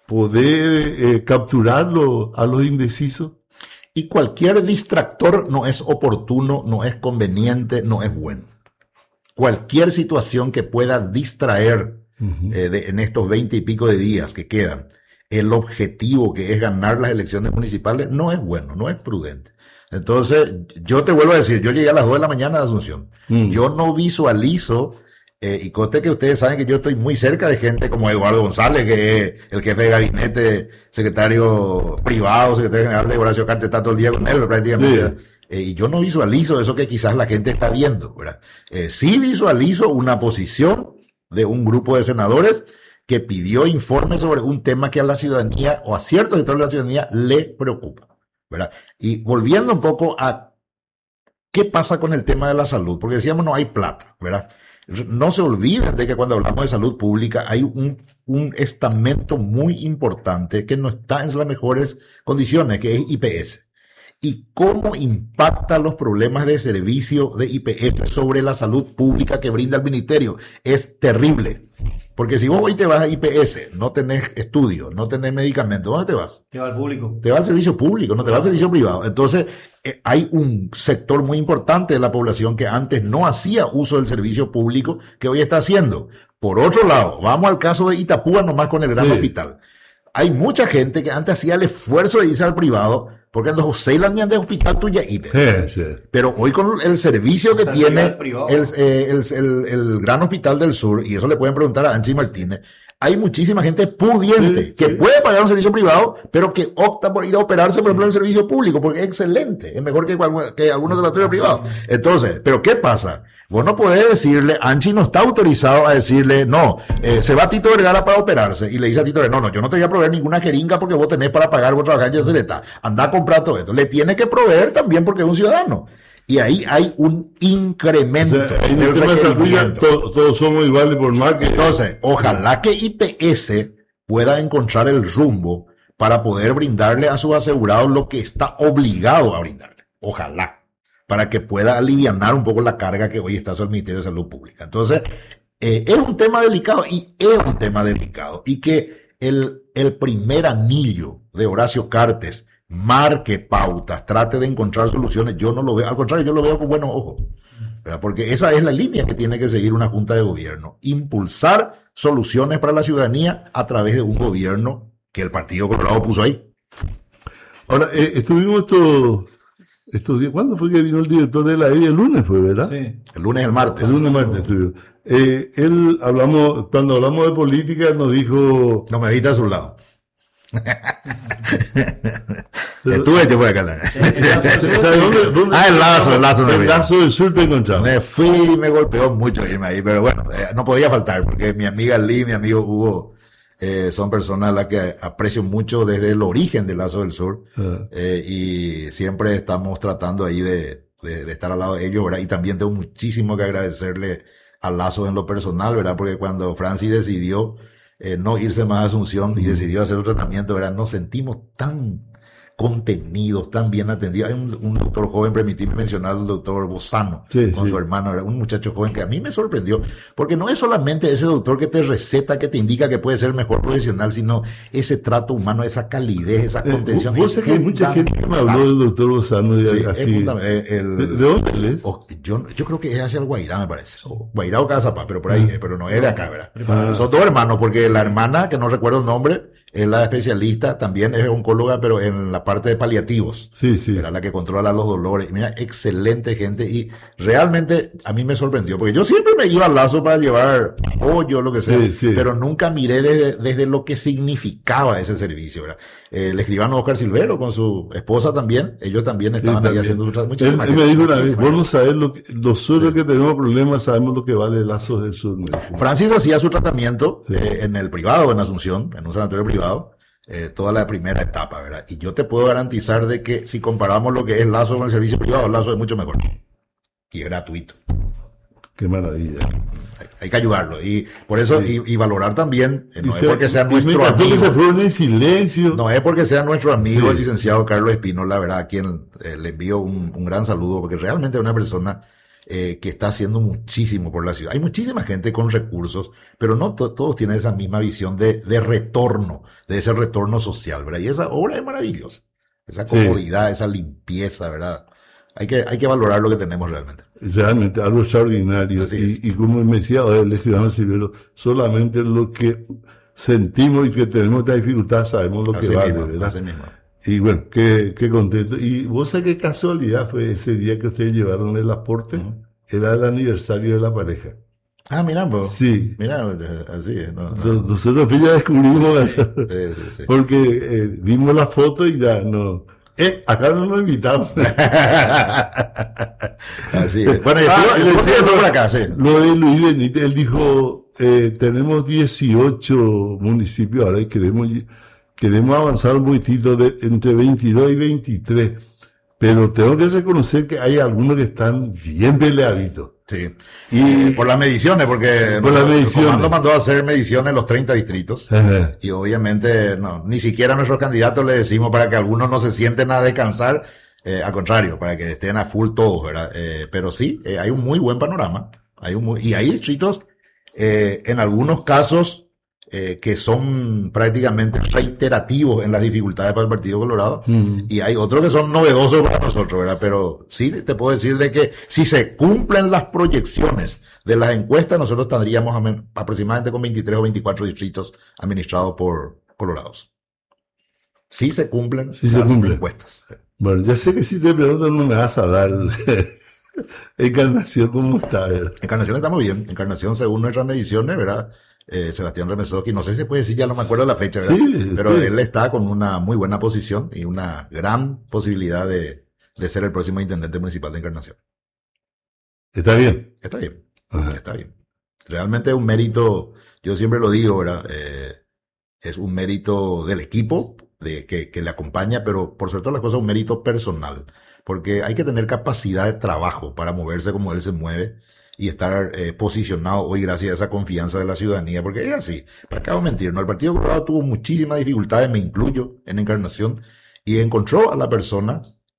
poder eh, capturarlo a los indecisos? Y cualquier distractor no es oportuno, no es conveniente, no es bueno. Cualquier situación que pueda distraer uh-huh. eh, de, en estos veinte y pico de días que quedan el objetivo que es ganar las elecciones municipales no es bueno, no es prudente. Entonces, yo te vuelvo a decir, yo llegué a las dos de la mañana de Asunción. Uh-huh. Yo no visualizo, eh, y conste que ustedes saben que yo estoy muy cerca de gente como Eduardo González, que es el jefe de gabinete, secretario privado, secretario general de Horacio Cartes, está todo el día con él prácticamente. Sí. Eh, y yo no visualizo eso que quizás la gente está viendo, ¿verdad? Eh, sí visualizo una posición de un grupo de senadores que pidió informes sobre un tema que a la ciudadanía o a ciertos sectores de la ciudadanía le preocupa, ¿verdad? Y volviendo un poco a qué pasa con el tema de la salud, porque decíamos no hay plata, ¿verdad? No se olviden de que cuando hablamos de salud pública hay un, un estamento muy importante que no está en las mejores condiciones, que es I P S. Y cómo impacta los problemas de servicio de I P S sobre la salud pública que brinda el ministerio. Es terrible. Porque si vos hoy te vas a I P S, no tenés estudio, no tenés medicamento, ¿dónde te vas? Te va al público. Te va al servicio público, no te va al servicio privado. Entonces, eh, hay un sector muy importante de la población que antes no hacía uso del servicio público, que hoy está haciendo. Por otro lado, vamos al caso de Itapúa nomás con el gran sí. hospital. Hay mucha gente que antes hacía el esfuerzo de irse al privado, porque en los Joseiland de hospital tuya I P S. Sí, sí. Pero hoy con el servicio que tiene el, eh, el, el, el Gran Hospital del Sur, y eso le pueden preguntar a Anchi Martínez, hay muchísima gente pudiente sí, que sí. puede pagar un servicio privado, pero que opta por ir a operarse, por ejemplo, en el servicio público, porque es excelente, es mejor que, que algunos laboratorios privados. Entonces, ¿pero qué pasa? Vos no podés decirle, Anchi no está autorizado a decirle, no, eh, se va Tito Vergara para operarse, y le dice a Tito Vergara, no, no, yo no te voy a proveer ninguna jeringa porque vos tenés para pagar, vos trabajás en Celeta, andá a comprar todo esto. Le tiene que proveer también porque es un ciudadano. Y ahí hay un incremento. O sea, en el tema de salud, todos, todos somos iguales por más que... Entonces, ojalá que I P S pueda encontrar el rumbo para poder brindarle a sus asegurados lo que está obligado a brindarle. Ojalá. Para que pueda alivianar un poco la carga que hoy está sobre el Ministerio de Salud Pública. Entonces, eh, es un tema delicado y es un tema delicado. Y que el, el primer anillo de Horacio Cartes marque pautas, trate de encontrar soluciones, yo no lo veo, al contrario, yo lo veo con buenos ojos, ¿verdad? Porque esa es la línea que tiene que seguir una junta de gobierno, impulsar soluciones para la ciudadanía a través de un gobierno que el Partido Colorado puso ahí. Ahora, eh, estuvimos estos, estos días, ¿cuándo fue que vino el director de la E B I? El lunes fue, ¿verdad? Sí. El lunes y el martes. El lunes y el martes estuvimos. Eh, él, hablamos, cuando hablamos de política, nos dijo... No me viste a su lado. Estuve yo por acá. ¿Dónde, dónde ah, el lazo, el lazo. El lazo del sur te encontramos. Me fui y me golpeó mucho irme ahí, pero bueno, eh, no podía faltar, porque mi amiga Lee, mi amigo Hugo, eh, son personas a las que aprecio mucho desde el origen del Lazo del Sur, uh-huh. eh, y siempre estamos tratando ahí de, de, de estar al lado de ellos, ¿verdad? Y también tengo muchísimo que agradecerle al Lazo en lo personal, ¿verdad? Porque cuando Francis decidiio Eh, no irse más a Asunción y decidió hacer un tratamiento, ¿verdad? Nos sentimos tan contenidos, tan bien atendidos. Hay un, un doctor joven, permitidme mencionar al doctor Bozano, sí, con sí. su hermano, ¿verdad? Un muchacho joven que a mí me sorprendió, porque no es solamente ese doctor que te receta, que te indica que puede ser el mejor profesional, sino ese trato humano, esa calidez, esa contención. Eh, vos sabés que hay mucha gente que me habló del doctor Bozano y sí, así. Es el, ¿De, ¿De dónde él es? Oh, yo, yo creo que es hacia el Guairá, me parece. O Guairá o Cazapá, pero por ahí, ah. pero no es de acá, ¿verdad? Ah. Son dos hermanos, porque la hermana, que no recuerdo el nombre, es la especialista, también es oncóloga, pero en la parte de paliativos. Sí, sí. Era la que controla los dolores. Mira, excelente gente. Y realmente a mí me sorprendió, porque yo siempre me iba al Lazo para llevar pollo, lo que sea, sí, sí. pero nunca miré desde, desde lo que significaba ese servicio, ¿verdad? Eh, el escribano Oscar Silvero con su esposa también, ellos también estaban sí, ahí haciendo muchas Él, él me dijo una vez, vos no sabés lo que, nosotros sí. que tenemos problemas sabemos lo que vale el Lazo del Sur. Francis hacía su tratamiento sí. eh, en el privado, en Asunción, en un sanatorio privado. Eh, toda la primera etapa, ¿verdad? Y yo te puedo garantizar de que si comparamos lo que es el Lazo con el servicio privado, el Lazo es mucho mejor. Y es gratuito. Qué maravilla. Hay, hay que ayudarlo. Y por eso, sí. y, y valorar también, eh, no y es se, porque sea nuestro amigo. Que se fueron en silencio. No es porque sea nuestro amigo, sí. el licenciado Carlos Espino, la verdad, a quien eh, le envío un, un gran saludo, porque realmente es una persona Eh, que está haciendo muchísimo por la ciudad. Hay muchísima gente con recursos, pero no to- todos tienen esa misma visión de, de retorno, de ese retorno social, ¿verdad? Y esa obra es maravillosa. Esa comodidad, sí. esa limpieza, ¿verdad? Hay que, hay que valorar lo que tenemos realmente. Realmente, algo extraordinario. Y, y como me decía el escribano Silvero, solamente lo que sentimos y que tenemos esta dificultad sabemos lo así que vale, mismo, ¿verdad? Así mismo. Y bueno, qué, qué contento. Y vos sabés qué casualidad fue ese día que ustedes llevaron el aporte. Uh-huh. Era el aniversario de la pareja. Ah, mira, pues. Sí. Mira, así es. No, no, Nos, nosotros ya descubrimos, sí, sí, sí. porque eh, vimos la foto y ya no. Eh, acá no nos invitamos. Así es. Bueno, y ah, el, decía, el, por acá, sí. Lo de Luis Benítez, él dijo, eh, tenemos dieciocho municipios ahora y queremos... Queremos avanzar un poquitito de entre veintidós y veintitrés, pero tengo que reconocer que hay algunos que están bien peleaditos. Sí, y por las mediciones, porque por las mediciones. El comando mandó a hacer mediciones en los treinta distritos. Ajá. Y obviamente no, ni siquiera a nuestros candidatos le decimos para que algunos no se sienten a descansar, eh, al contrario, para que estén a full todos, ¿verdad? Eh, pero sí, eh, hay un muy buen panorama, hay un muy, y hay distritos, eh, en algunos casos, eh, que son prácticamente reiterativos en las dificultades para el Partido Colorado, mm. y hay otros que son novedosos para nosotros, ¿verdad? Pero sí te puedo decir de que si se cumplen las proyecciones de las encuestas, nosotros tendríamos aproximadamente con veintitrés o veinticuatro distritos administrados por colorados. Sí se cumplen sí las se cumplen. encuestas. Bueno, ya sé que si te pregunto no me vas a dar Encarnación, ¿cómo está? Encarnación está muy bien. Encarnación, según nuestras mediciones, ¿verdad? Eh, Sebastián Remesoski, no sé si se puede decir, ya no me acuerdo la fecha, ¿verdad? Sí, pero sí. Él está con una muy buena posición y una gran posibilidad de, de ser el próximo intendente municipal de Encarnación. Está bien. Está bien. Ajá. Está bien. Realmente es un mérito, yo siempre lo digo, ¿verdad? Eh, es un mérito del equipo de, que, que le acompaña, pero por sobre todas las cosas un mérito personal, porque hay que tener capacidad de trabajo para moverse como él se mueve y estar eh, posicionado hoy gracias a esa confianza de la ciudadanía, porque es así, para qué vamos a mentir, ¿no? El Partido Colorado tuvo muchísimas dificultades, me incluyo en Encarnación, y encontró a la persona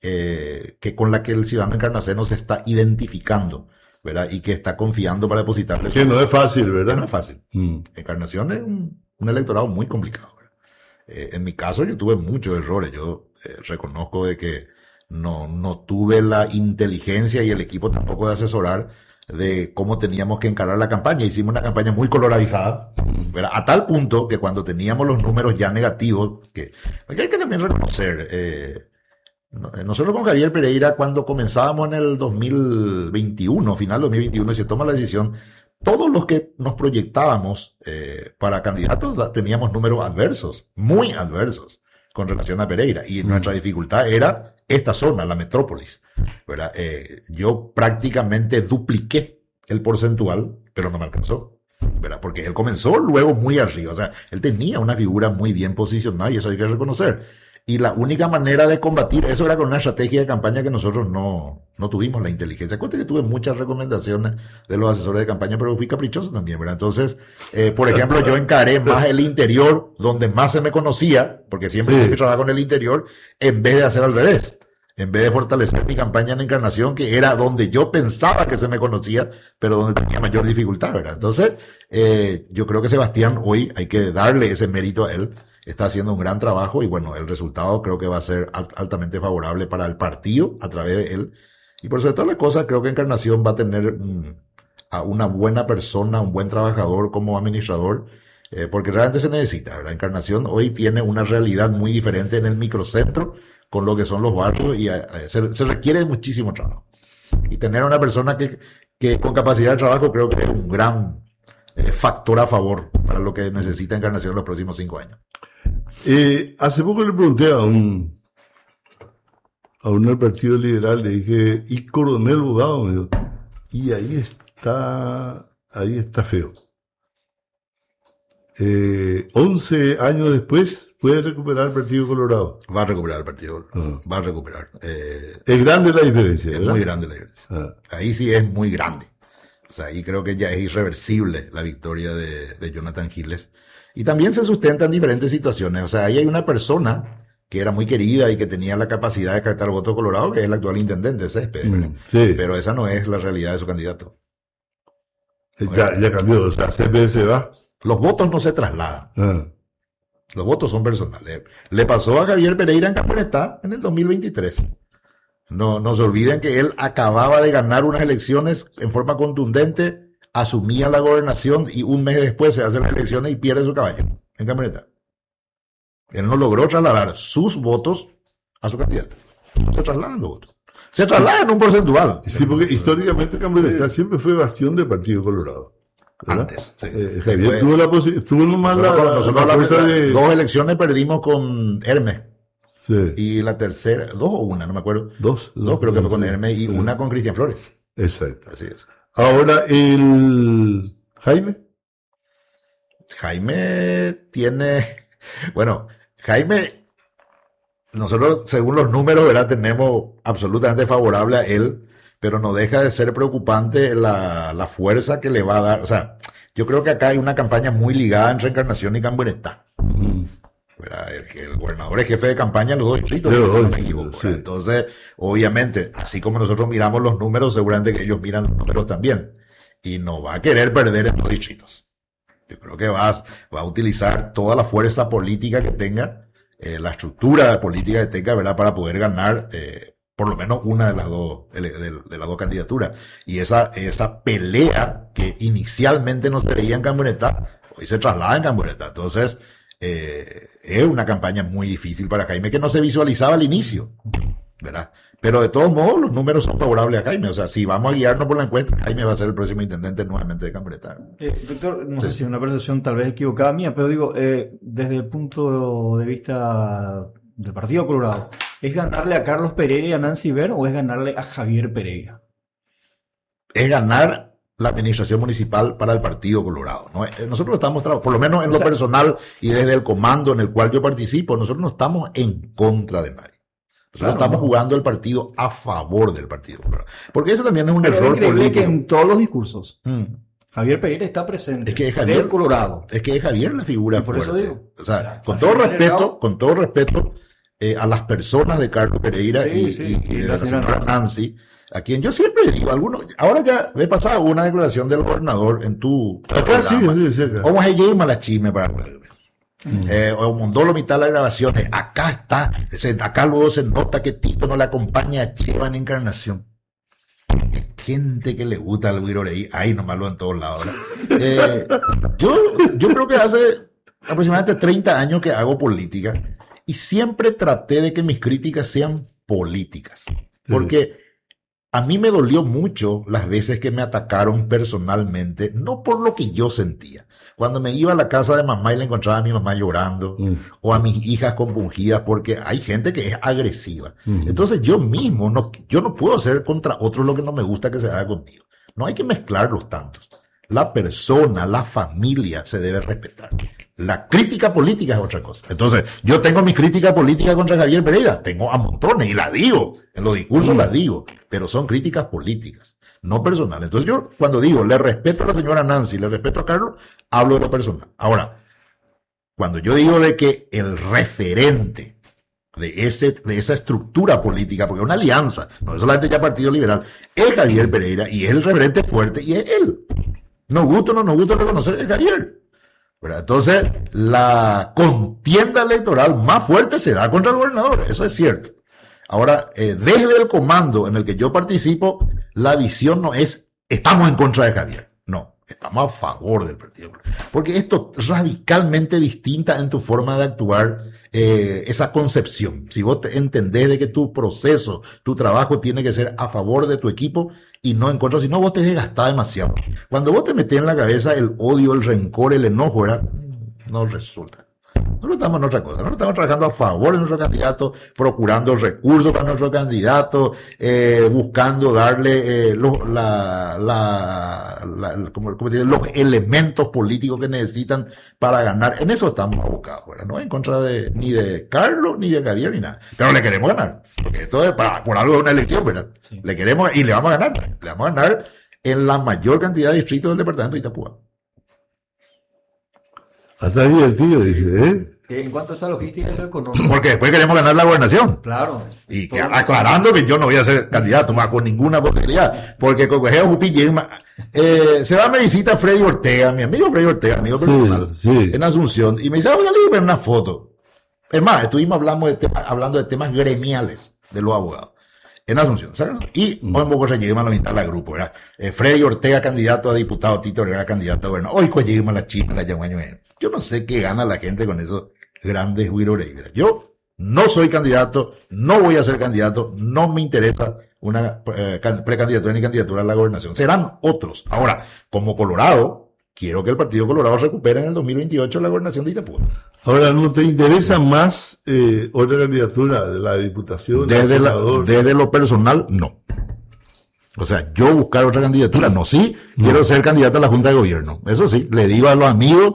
eh, que con la que el ciudadano encarnaceno se está identificando, ¿verdad? Y que está confiando para depositarle. Que no es fácil, ¿verdad? Que no es fácil. Mm. Encarnación es un, un electorado muy complicado, ¿verdad? Eh, en mi caso yo tuve muchos errores, yo eh, reconozco de que no, no tuve la inteligencia y el equipo tampoco de asesorar de cómo teníamos que encarar la campaña. Hicimos una campaña muy coloradizada, ¿verdad? A tal punto que cuando teníamos los números ya negativos, que, que hay que también reconocer, eh, nosotros con Javier Pereira, cuando comenzábamos en el dos mil veintiuno, final dos mil veintiuno, y se toma la decisión, todos los que nos proyectábamos eh, para candidatos teníamos números adversos, muy adversos, con relación a Pereira, y nuestra dificultad era esta zona, la metrópolis, ¿verdad? Eh, yo prácticamente dupliqué el porcentual, pero no me alcanzó, ¿verdad? Porque él comenzó luego muy arriba, o sea, él tenía una figura muy bien posicionada y eso hay que reconocer. Y la única manera de combatir eso era con una estrategia de campaña que nosotros no, no tuvimos la inteligencia. Cuenta que tuve muchas recomendaciones de los asesores de campaña, pero fui caprichoso también, ¿verdad? Entonces, eh, por ejemplo, yo encaré más el interior, donde más se me conocía, porque siempre tuve que trabajar con el interior, en vez de hacer al revés. En vez de fortalecer mi campaña en Encarnación, que era donde yo pensaba que se me conocía, pero donde tenía mayor dificultad, ¿verdad? Entonces, eh, yo creo que Sebastián hoy hay que darle ese mérito a él. Está haciendo un gran trabajo y bueno, el resultado creo que va a ser altamente favorable para el partido a través de él. Y por sobre todas las cosas, creo que Encarnación va a tener mm, a una buena persona, un buen trabajador como administrador, eh, porque realmente se necesita, ¿verdad? Encarnación hoy tiene una realidad muy diferente en el microcentro con lo que son los barrios y eh, se, se requiere muchísimo trabajo. Y tener a una persona que, que con capacidad de trabajo creo que es un gran eh, factor a favor para lo que necesita Encarnación en los próximos cinco años. Eh, hace poco le pregunté a un a un del Partido Liberal, le dije, ¿y Coronel Bogado? Me dijo, y ahí está, ahí está feo. Eh, once años después, puede recuperar el Partido Colorado. Va a recuperar el Partido Colorado. Uh-huh. Va a recuperar. Eh, es grande la diferencia, es ¿verdad? muy grande la diferencia. Uh-huh. Ahí sí es muy grande. O sea, ahí creo que ya es irreversible la victoria de, de Jonathan Giles. Y también se sustenta en diferentes situaciones. O sea, ahí hay una persona que era muy querida y que tenía la capacidad de captar voto colorado, que es el actual intendente Céspedes. Mm, sí. Pero esa no es la realidad de su candidato. Ya, ya cambió, o sea, Céspedes se va. Los votos no se trasladan. Ah. Los votos son personales. Le pasó a Javier Pereira en Campanetá en el dos mil veintitrés. No, no se olviden que él acababa de ganar unas elecciones en forma contundente, asumía la gobernación y un mes después se hacen las elecciones y pierde su caballo en Campanetá. Él no logró trasladar sus votos a su candidato. No se trasladan los votos. Se trasladan un porcentual. Sí, porque históricamente Campanetá siempre fue bastión del Partido Colorado, ¿verdad? Antes, sí. Eh, Javier Después, tuvo la posibilidad, tuvo nomás nosotros, la, nosotros la fuerza de... Dos elecciones perdimos con Hermes. Sí. Y la tercera, dos o una, no me acuerdo. Dos. Dos, dos creo que fue con Hermes y sí. Una con Cristian Flores. Exacto. Así es. Ahora, el Jaime. Jaime tiene, bueno, Jaime nosotros, según los números, ¿verdad?, tenemos absolutamente favorable a él, pero no deja de ser preocupante la, la fuerza que le va a dar. O sea, yo creo que acá hay una campaña muy ligada entre Encarnación y Camburetá. Mm. El, el gobernador es jefe de campaña en los dos distritos, si no me equivoco. Sí. Entonces, obviamente, así como nosotros miramos los números, seguramente que ellos miran los números también. Y no va a querer perder estos distritos. Yo creo que va a, va a utilizar toda la fuerza política que tenga, eh, la estructura política que tenga, ¿verdad?, para poder ganar eh, por lo menos una de las dos, de, de, de las dos candidaturas. Y esa, esa pelea que inicialmente no se veía en Camburetá, hoy se traslada en Camburetá. Entonces, eh, es una campaña muy difícil para Jaime, que no se visualizaba al inicio, ¿verdad? Pero de todos modos, los números son favorables a Jaime. O sea, si vamos a guiarnos por la encuesta, Jaime va a ser el próximo intendente nuevamente de Camburetá. Eh, doctor, no sí. sé si es una percepción tal vez equivocada mía, pero digo, eh, desde el punto de vista del Partido Colorado, ¿es ganarle a Carlos Pereira y a Nancy Ver o es ganarle a Javier Pereira? Es ganar la administración municipal para el Partido Colorado, ¿no? Nosotros estamos, por lo menos en lo o sea, personal y desde el comando en el cual yo participo, nosotros no estamos en contra de nadie. Nosotros claro, estamos no. jugando el partido a favor del Partido Colorado. Porque eso también es un Pero error es político. que en todos los discursos, mm. Javier Pereira está presente. Es que es Javier Colorado. Es que es Javier la figura por fuerte. Eso digo. O sea, o sea con todo respeto, generado... con todo respeto eh, a las personas de Carlos Pereira sí, y, sí, y, y de la, la señora Nancy, Nancy, a quien yo siempre digo, algunos, ahora ya me he pasado una declaración del gobernador en tu acá sí, sí, sí, acá. Vamos a llegar a la chisme para Mm. Eh, o Mondolo mitad de la grabación, eh, acá está, se, acá luego se nota que Tito no le acompaña a Cheva en Encarnación. Hay gente que le gusta el Wirorei, ahí nomás lo en todos lados. Eh, yo, yo creo que hace aproximadamente treinta años que hago política y siempre traté de que mis críticas sean políticas. Porque a mí me dolió mucho las veces que me atacaron personalmente, no por lo que yo sentía. Cuando me iba a la casa de mamá y le encontraba a mi mamá llorando, mm. o a mis hijas compungidas, porque hay gente que es agresiva. Mm. Entonces yo mismo, no, yo no puedo hacer contra otros lo que no me gusta que se haga conmigo. No hay que mezclar los tantos. La persona, la familia se debe respetar. La crítica política es otra cosa. Entonces, yo tengo mi crítica política contra Javier Pereira, tengo a montones y la digo, en los discursos mm. la digo, pero son críticas políticas, no personales. Entonces yo, cuando digo, le respeto a la señora Nancy, le respeto a Carlos, hablo de lo personal. Ahora, cuando yo digo de que el referente de ese, de esa estructura política, porque es una alianza, no es solamente ya Partido Liberal, es Javier Pereira y es el referente fuerte y es él. Nos gusta o no nos gusta reconocer, es Javier. ¿Verdad? Entonces, la contienda electoral más fuerte se da contra el gobernador, eso es cierto. Ahora, eh, desde el comando en el que yo participo, la visión no es, estamos en contra de Javier. No, estamos a favor del partido. Porque esto es radicalmente distinta en tu forma de actuar, eh, esa concepción. Si vos te entendés de que tu proceso, tu trabajo tiene que ser a favor de tu equipo y no en contra, si no vos te desgastás demasiado. Cuando vos te metés en la cabeza el odio, el rencor, el enojo, ¿verdad? No resulta. Nosotros estamos en otra cosa, nosotros estamos trabajando a favor de nuestro candidato, procurando recursos para nuestro candidato, eh, buscando darle eh, los, la, la, la, como, como dice, los elementos políticos que necesitan para ganar. En eso estamos abocados, ¿verdad? No en contra de ni de Carlos, ni de Javier, ni nada. Pero le queremos ganar, porque esto es para, por algo de una elección, ¿verdad? Sí. Le queremos y le vamos a ganar, le vamos a ganar en la mayor cantidad de distritos del departamento de Itapúa. Hasta divertido, dice, ¿eh? En cuanto a esa logística, eso es económico. Porque después queremos ganar la gobernación. Claro. Y que, aclarando que yo no voy a ser candidato más con ninguna posibilidad. Porque con eh, se va a me visita Freddy Ortega, mi amigo Freddy Ortega, amigo personal, sí, sí. en Asunción. Y me dice, vamos a salir a ver una foto. Es más, estuvimos hablando de, tema, hablando de temas gremiales de los abogados. En Asunción, ¿sabes? Y mm. hoy en Bogotá llegamos a la mitad del grupo, ¿verdad? Eh, Freddy Ortega, candidato a diputado, Tito Ortega, candidato a gobernador. Hoy pues llegamos a la China, la Yaguaño. Yo no sé qué gana la gente con esos grandes Wirorei. Yo no soy candidato, no voy a ser candidato, no me interesa una eh, precandidatura ni candidatura a la gobernación. Serán otros. Ahora, como Colorado, quiero que el Partido Colorado recupere en el dos mil veintiocho la gobernación de Itapúa. Ahora, ¿no te interesa más eh, otra candidatura de la diputación? Desde, la, desde lo personal, no. O sea, yo buscar otra candidatura, no. Sí, mm. quiero ser candidato a la Junta de Gobierno. Eso sí, le digo a los amigos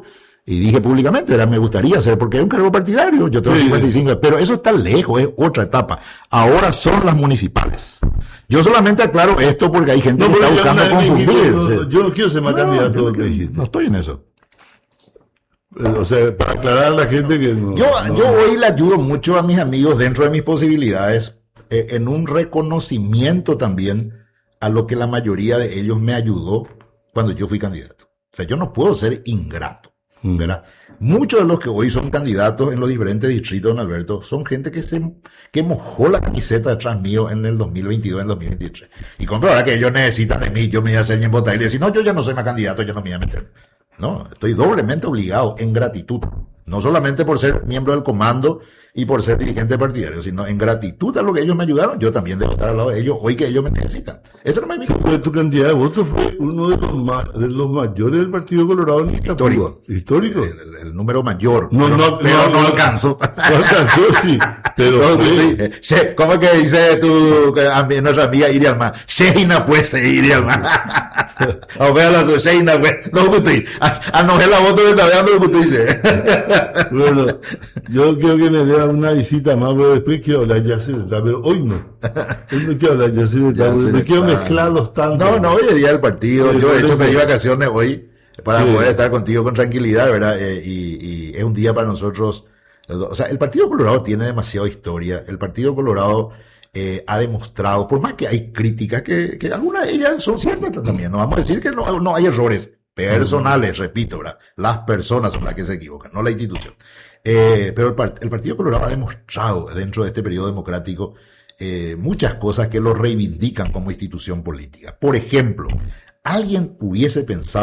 Y dije públicamente, ¿verdad? Me gustaría ser, porque es un cargo partidario, yo tengo sí, cincuenta y cinco, pero eso está lejos, es otra etapa. Ahora son las municipales. Yo solamente aclaro esto porque hay gente no, que está buscando confundir. No, no, yo no quiero ser más no, candidato. No, no estoy en eso. O sea, para aclarar a la gente que no... Yo, no, yo hoy le ayudo mucho a mis amigos dentro de mis posibilidades, eh, en un reconocimiento también a lo que la mayoría de ellos me ayudó cuando yo fui candidato. O sea, yo no puedo ser ingrato, ¿verdad? Mm. Muchos de los que hoy son candidatos en los diferentes distritos, don Alberto, son gente que se que mojó la camiseta detrás mío en el dos mil veintidós, en el dos mil veintitrés. Y comprobará que ellos necesitan de mí, yo me voy a hacer en votar y decir, no, yo ya no soy más candidato, yo no me voy a meter. No, estoy doblemente obligado en gratitud. No solamente por ser miembro del comando y por ser dirigente partidario, sino en gratitud a lo que ellos me ayudaron, yo también debo estar al lado de ellos hoy que ellos me necesitan. Esa no es mi cosa. Tu cantidad de votos fue uno de los, ma de los mayores del Partido Colorado en histórico. Histórico. El, el, el número mayor. No, pero no, pero no, no, no alcanzó. No alcanzó, sí. Pero no, sí. ¿Cómo es que dice tu, que, nuestra amiga Irialma? Sheina pues, Irialma. O vea la Sheina pues. No, Guti. A no ver la voto que está veando, Guti dice. Bueno, yo quiero que me dé una visita más, pero después quiero hablar ya se está, pero hoy no. Hoy no quiero hablar ya se está, porque me quiero mezclar los tantos. No, no, hoy es día del partido. Sí, yo de hecho me di vacaciones hoy para sí. poder estar contigo con tranquilidad, ¿verdad? Eh, y, y es un día para nosotros. O sea, el Partido Colorado tiene demasiada historia. El Partido Colorado eh, ha demostrado, por más que hay críticas, que, que algunas de ellas son ciertas también. No vamos a decir que no, no hay errores personales, uh-huh. repito, ¿verdad? Las personas son las que se equivocan, no la institución. Eh, pero el, part el Partido Colorado ha demostrado dentro de este periodo democrático eh, muchas cosas que lo reivindican como institución política. Por ejemplo, alguien hubiese pensado